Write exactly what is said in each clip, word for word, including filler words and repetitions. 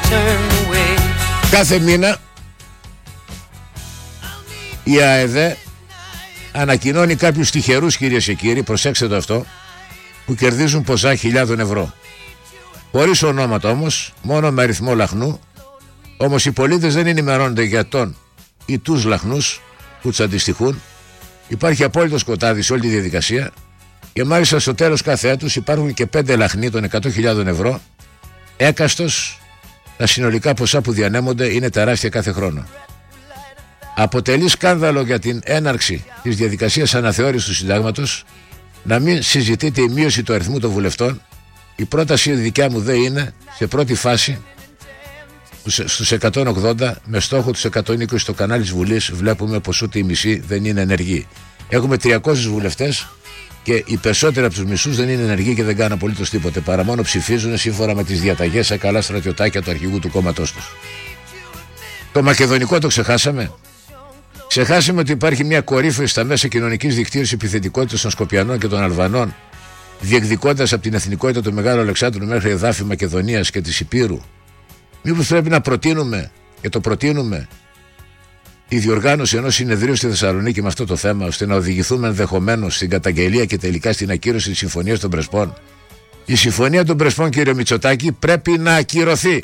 Κάθε μήνα η ΑΕΔΕ ανακοινώνει κάποιους τυχερούς, κυρίες και κύριοι, προσέξτε το αυτό, που κερδίζουν ποσά χιλιάδων ευρώ. Χωρίς ονόματα όμως, μόνο με αριθμό λαχνού. Όμως οι πολίτες δεν ενημερώνονται για τον ή τους λαχνούς που τους αντιστοιχούν. Υπάρχει απόλυτο σκοτάδι σε όλη τη διαδικασία και μάλιστα στο τέλος κάθε έτους υπάρχουν και πέντε λαχνοί των εκατό χιλιάδων ευρώ έκαστος. Τα συνολικά ποσά που διανέμονται είναι τεράστια κάθε χρόνο. Αποτελεί σκάνδαλο για την έναρξη της διαδικασίας αναθεώρησης του συντάγματος να μην συζητείται η μείωση του αριθμού των βουλευτών. Η πρόταση δικιά μου δε είναι σε πρώτη φάση στους εκατόν ογδόντα, με στόχο τους εκατόν είκοσι. Στο κανάλι της Βουλής βλέπουμε πως ούτε η μισή δεν είναι ενεργοί. Έχουμε τριακόσιους βουλευτές και οι περισσότεροι από τους μισούς δεν είναι ενεργοί και δεν κάνουν απολύτως τίποτε, παρά μόνο ψηφίζουν σύμφωνα με τις διαταγές σε καλά στρατιωτάκια του αρχηγού του κόμματός τους. Το μακεδονικό το ξεχάσαμε. Ξεχάσαμε ότι υπάρχει μια κορύφωση στα μέσα κοινωνικής δικτύωσης επιθετικότητας των Σκοπιανών και των Αλβανών, διεκδικώντας από την εθνικότητα του Μεγάλου Αλεξάνδρου μέχρι εδάφη Μακεδονίας και της Υπήρου. Μήπως πρέπει να προτείνουμε, και το προτείνουμε, η διοργάνωση ενός συνεδρίου στη Θεσσαλονίκη με αυτό το θέμα, ώστε να οδηγηθούμε ενδεχομένως στην καταγγελία και τελικά στην ακύρωση της Συμφωνίας των Πρεσπών. Η Συμφωνία των Πρεσπών, κύριε Μητσοτάκη, πρέπει να ακυρωθεί.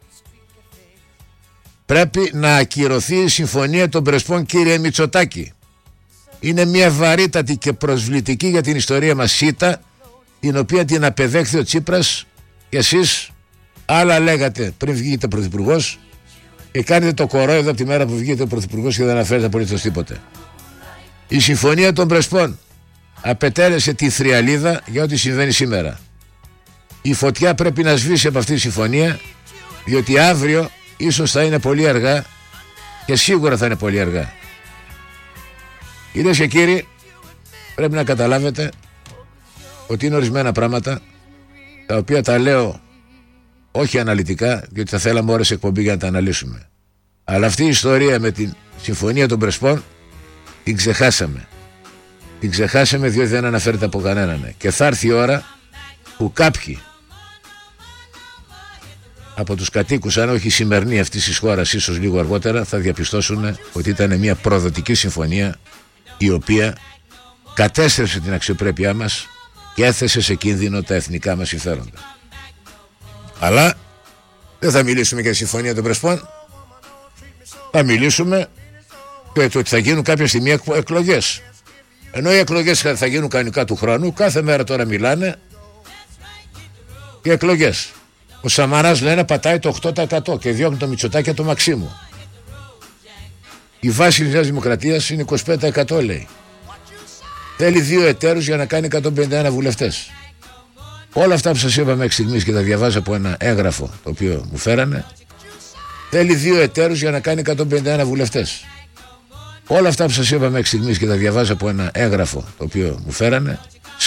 Πρέπει να ακυρωθεί η Συμφωνία των Πρεσπών, κύριε Μητσοτάκη. Είναι μια βαρύτατη και προσβλητική για την ιστορία μας σίτα, την οποία την απεδέχθη ο Τσίπρας και εσείς άλλα λέγατε πριν βγείτε πρωθυπουργός και κάνετε το κορόιδο από τη μέρα που βγείτε πρωθυπουργός και δεν αναφέρετε απολύτως τίποτε. Η Συμφωνία των Πρεσπών απετέλεσε τη θριαλίδα για ό,τι συμβαίνει σήμερα. Η φωτιά πρέπει να σβήσει από αυτή τη συμφωνία, διότι αύριο ίσως θα είναι πολύ αργά και σίγουρα θα είναι πολύ αργά. Κυρίες και κύριοι, πρέπει να καταλάβετε ότι είναι ορισμένα πράγματα τα οποία τα λέω όχι αναλυτικά, διότι θα θέλαμε ώρες εκπομπή για να τα αναλύσουμε. Αλλά αυτή η ιστορία με την Συμφωνία των Πρεσπών την ξεχάσαμε. Την ξεχάσαμε διότι δεν αναφέρεται από κανέναν. Και θα έρθει η ώρα που κάποιοι από τους κατοίκους, αν όχι οι σημερινοί αυτής της χώρας, ίσως λίγο αργότερα, θα διαπιστώσουν ότι ήταν μια προδοτική συμφωνία η οποία κατέστρεψε την αξιοπρέπειά μας και έθεσε σε κίνδυνο τα εθνικά μας συμφέροντα. Αλλά δεν θα μιλήσουμε για τη Συμφωνία των Πρεσπών. Θα μιλήσουμε για το ότι θα γίνουν κάποια στιγμή εκλογές. Ενώ οι εκλογές θα γίνουν κανονικά του χρόνου, κάθε μέρα τώρα μιλάνε για εκλογές. Ο Σαμαράς, λένε, πατάει το οκτώ τοις εκατό και διώχνει το Μητσοτάκη το Μαξίμου. Η βάση της Νέας Δημοκρατίας είναι είκοσι πέντε τοις εκατό, λέει. Θέλει δύο εταίρους για να κάνει εκατόν πενήντα ένα βουλευτές. Όλα αυτά που σας είπα μέχρι στιγμής και τα διαβάζω από ένα έγγραφο το οποίο μου φέρανε, θέλει δύο εταίρους για να κάνει εκατόν πενήντα ένα βουλευτές. Όλα αυτά που σας είπα μέχρι στιγμής και τα διαβάζω από ένα έγγραφο το οποίο μου φέρανε,